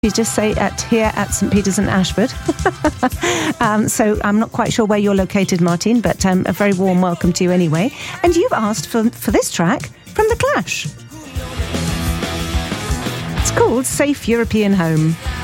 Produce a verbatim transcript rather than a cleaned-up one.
You just say at here at St Peter's in Ashford. um, so I'm not quite sure where you're located, Martin, but um, a very warm welcome to you anyway. And you've asked for, for this track from The Clash. It's called Safe European Home.